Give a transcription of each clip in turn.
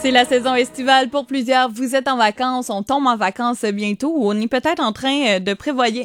C'est la saison estivale pour plusieurs. Vous êtes en vacances, on tombe en vacances bientôt ou on est peut-être en train de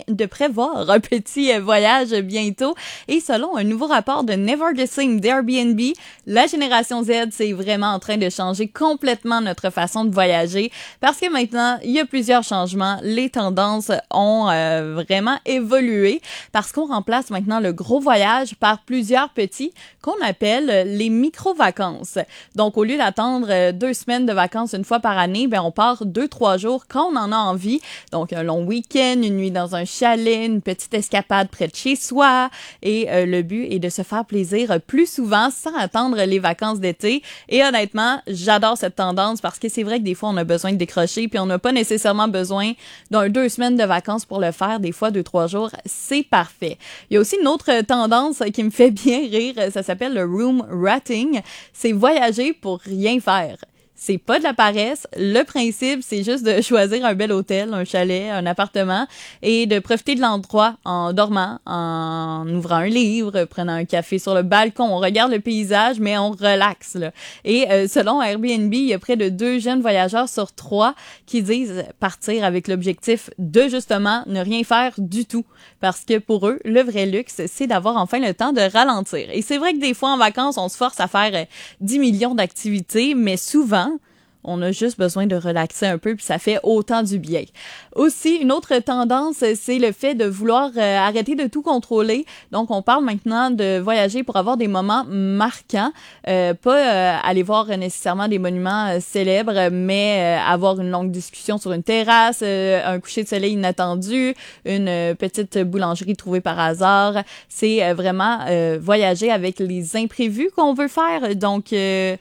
prévoir un petit voyage bientôt. Et selon un nouveau rapport de Never the Same d'Airbnb, la génération Z, c'est vraiment en train de changer complètement notre façon de voyager parce que maintenant, il y a plusieurs changements. Les tendances ont vraiment évolué parce qu'on remplace maintenant le gros voyage par plusieurs petits qu'on appelle les micro-vacances. Donc, au lieu d'attendre 2 semaines de vacances une fois par année, ben on part 2-3 jours quand on en a envie. Donc, un long week-end, une nuit dans un chalet, une petite escapade près de chez soi. Et le but est de se faire plaisir plus souvent sans attendre les vacances d'été. Et honnêtement, j'adore cette tendance parce que c'est vrai que des fois, on a besoin de décrocher puis on n'a pas nécessairement besoin d'un 2 semaines de vacances pour le faire. Des fois, 2-3 jours, c'est parfait. Il y a aussi une autre tendance qui me fait bien rire. Ça s'appelle le room ratting. C'est voyager pour rien faire. C'est pas de la paresse. Le principe, c'est juste de choisir un bel hôtel, un chalet, un appartement et de profiter de l'endroit en dormant, en ouvrant un livre, prenant un café sur le balcon. On regarde le paysage, mais on relaxe, là. Et selon Airbnb, il y a près de 2 jeunes voyageurs sur 3 qui disent partir avec l'objectif de justement ne rien faire du tout. Parce que pour eux, le vrai luxe, c'est d'avoir enfin le temps de ralentir. Et c'est vrai que des fois, en vacances, on se force à faire 10 millions d'activités, mais souvent, on a juste besoin de relaxer un peu puis ça fait autant du bien. Aussi, une autre tendance, c'est le fait de vouloir arrêter de tout contrôler. Donc, on parle maintenant de voyager pour avoir des moments marquants, pas aller voir nécessairement des monuments célèbres, mais avoir une longue discussion sur une terrasse, un coucher de soleil inattendu, une petite boulangerie trouvée par hasard. C'est vraiment voyager avec les imprévus qu'on veut faire. Donc,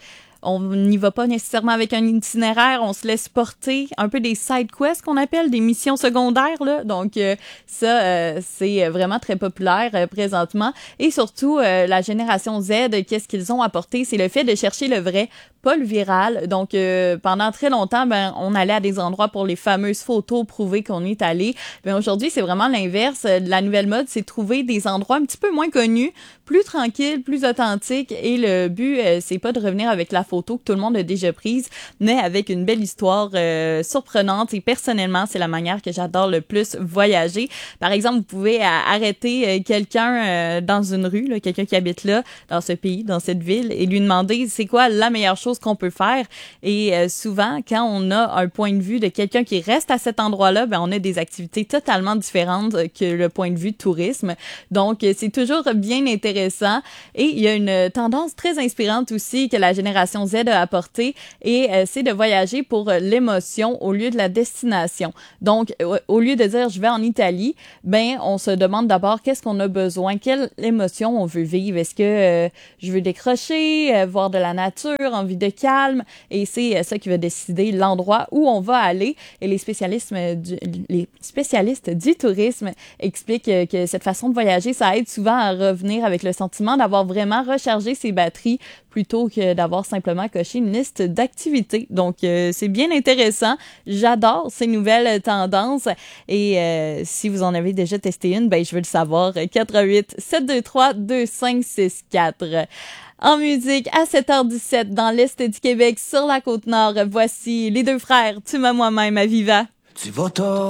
on n'y va pas nécessairement avec un itinéraire, on se laisse porter un peu des side quests qu'on appelle, des missions secondaires, là. Donc, ça, c'est vraiment très populaire présentement. Et surtout, la génération Z, qu'est-ce qu'ils ont apporté? C'est le fait de chercher le vrai, pas le viral. Donc, pendant très longtemps, ben, on allait à des endroits pour les fameuses photos, prouver qu'on y est allé. Ben, aujourd'hui, c'est vraiment l'inverse. La nouvelle mode, c'est de trouver des endroits un petit peu moins connus, plus tranquilles, plus authentiques. Et le but, c'est pas de revenir avec la photo que tout le monde a déjà prise, mais avec une belle histoire surprenante. Et personnellement, c'est la manière que j'adore le plus voyager. Par exemple, vous pouvez arrêter quelqu'un dans une rue, là, quelqu'un qui habite là, dans ce pays, dans cette ville, et lui demander c'est quoi la meilleure chose qu'on peut faire. Et souvent, quand on a un point de vue de quelqu'un qui reste à cet endroit-là, ben on a des activités totalement différentes que le point de vue de tourisme. Donc, c'est toujours bien intéressant. Et il y a une tendance très inspirante aussi que la génération Z a apporté et c'est de voyager pour l'émotion au lieu de la destination. Donc, au lieu de dire je vais en Italie, ben on se demande d'abord qu'est-ce qu'on a besoin, quelle émotion on veut vivre. Est-ce que je veux décrocher, voir de la nature, envie de calme, et c'est ça qui va décider l'endroit où on va aller. Et les spécialistes du tourisme expliquent que cette façon de voyager, ça aide souvent à revenir avec le sentiment d'avoir vraiment rechargé ses batteries plutôt que d'avoir simplement coché une liste d'activités. Donc, c'est bien intéressant. J'adore ces nouvelles tendances. Et si vous en avez déjà testé une, ben je veux le savoir. 88-723-2564. En musique, à 7h17, dans l'Est du Québec, sur la Côte-Nord, voici les deux frères, Tu m'as moi-même à Viva. Tu vas